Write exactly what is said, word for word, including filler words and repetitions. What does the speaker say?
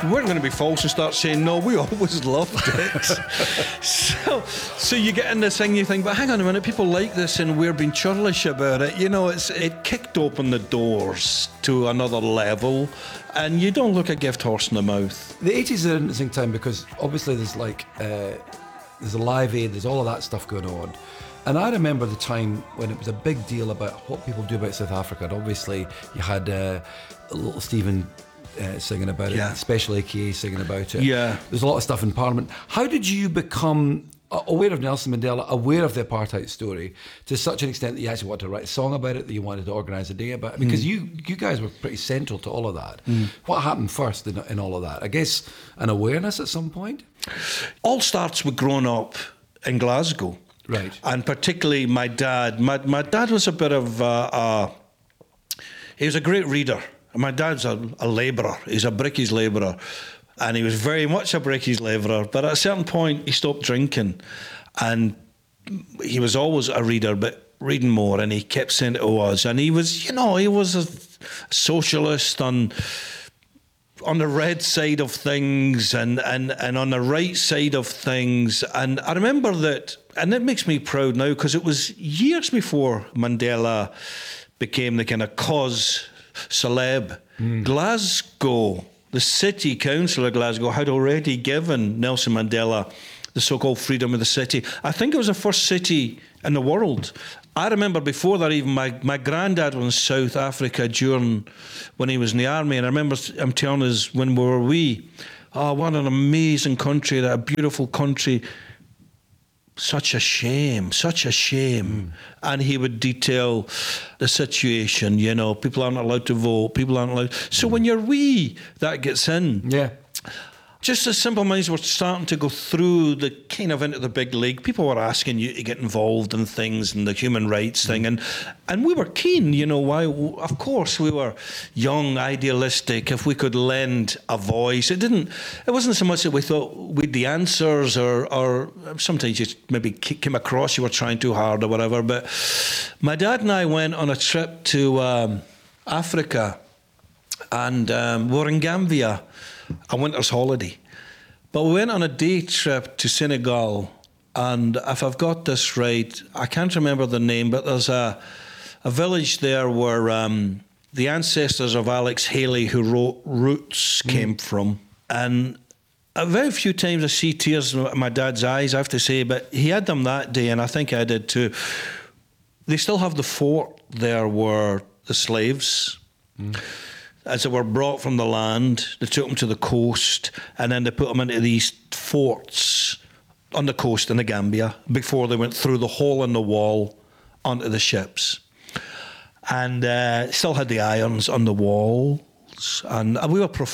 we weren't going to be false and start saying, no, we always loved it. so, so you get in this thing, you think, but hang on a minute, people like this and we're being churlish about it. You know, it's it kicked open the doors to another level, and you don't look a gift horse in the mouth. The eighties are an interesting time because obviously there's like, uh, there's a Live Aid, there's all of that stuff going on. And I remember the time when it was a big deal about what people do about South Africa. And obviously you had uh, little Stephen uh, singing about Yeah. it, Special A K A singing about it. Yeah. There's a lot of stuff in Parliament. How did you become aware of Nelson Mandela, aware of the apartheid story, to such an extent that you actually wanted to write a song about it, that you wanted to organise a day about it? Because mm. you you guys were pretty central to all of that. Mm. What happened first in, in all of that? I guess an awareness at some point? All starts with growing up in Glasgow. Right. And particularly my dad. My, my dad was a bit of a, a... He was a great reader. My dad's a, a labourer. He's a brickies labourer. And he was very much a brickies labourer. But at a certain point, he stopped drinking. And he was always a reader, but reading more. And he kept saying it was. And he was, you know, he was a socialist on... on the red side of things and, and, and on the right side of things. And I remember that, and it makes me proud now, because it was years before Mandela became the kind of cause celeb. Mm. Glasgow, the city council of Glasgow, had already given Nelson Mandela the so-called freedom of the city. I think it was the first city in the world. I remember before that even my, my granddad was in South Africa during when he was in the army, and I remember him telling us when we were wee, oh, what an amazing country, that a beautiful country. Such a shame, such a shame. Mm. And he would detail the situation, you know, people aren't allowed to vote, people aren't allowed. So mm. when you're wee, that gets in. Yeah. Just as Simple Minds were starting to go through the kind of into the big league, people were asking you to get involved in things and the human rights thing, and and we were keen, you know, why? Of course, we were young, idealistic. If we could lend a voice, it didn't. It wasn't so much that we thought we'd the answers, or or sometimes you maybe came across you were trying too hard or whatever. But my dad and I went on a trip to um, Africa, and um, we were in Gambia. A winter's holiday. But we went on a day trip to Senegal, and if I've got this right, I can't remember the name, but there's a a village there where um, the ancestors of Alex Haley, who wrote Roots, mm. came from. And a very few times I see tears in my dad's eyes, I have to say, but he had them that day, and I think I did too. They still have the fort there where the slaves... Mm. as they were brought from the land, they took them to the coast, and then they put them into these forts on the coast in the Gambia before they went through the hole in the wall onto the ships. And uh, still had the irons on the walls, and we were